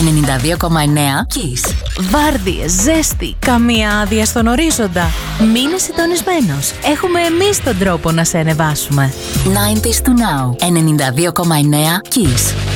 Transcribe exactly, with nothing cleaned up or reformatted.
ενενήντα δύο κόμμα εννέα Kiss. Βάρδιες, ζέστη, καμία άδεια στον ορίζοντα. Μείνε συντονισμένος. Έχουμε εμείς τον τρόπο να σε ανεβάσουμε. ενενήντα to now. ενενήντα δύο κόμμα εννέα Kiss.